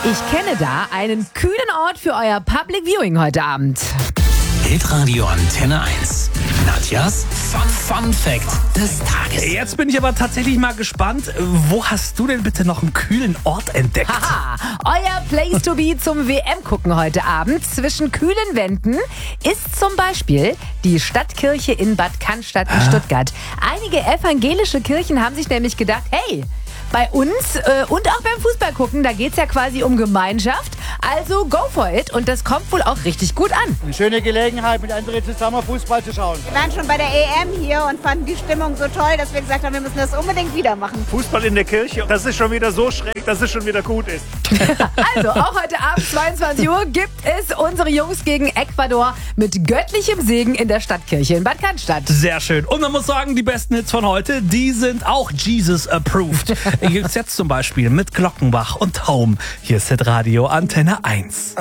Ich kenne da einen kühlen Ort für euer Public Viewing heute Abend. Hitradio Antenne 1. Nadjas Fun Fact des Tages. Jetzt bin ich aber tatsächlich mal gespannt. Wo hast du denn bitte noch einen kühlen Ort entdeckt? Haha, euer Place to be zum WM-Gucken heute Abend zwischen kühlen Wänden ist zum Beispiel die Stadtkirche in Bad Cannstatt in Stuttgart. Einige evangelische Kirchen haben sich nämlich gedacht, hey, bei uns und auch beim Fußballgucken, da geht's ja quasi um Gemeinschaft. Also go for it. Und das kommt wohl auch richtig gut an. Eine schöne Gelegenheit, mit anderen zusammen Fußball zu schauen. Wir waren schon bei der EM hier und fanden die Stimmung so toll, dass wir gesagt haben, wir müssen das unbedingt wieder machen. Fußball in der Kirche, das ist schon wieder so schräg, dass es schon wieder gut ist. Also auch heute Abend 22 Uhr gibt es unsere Jungs gegen Ecuador mit göttlichem Segen in der Stadtkirche in Bad Cannstatt. Sehr schön. Und man muss sagen, die besten Hits von heute, die sind auch Jesus approved. Hier gibt's jetzt zum Beispiel mit Glockenbach und Home. Hier ist Hitradio Antenne 1.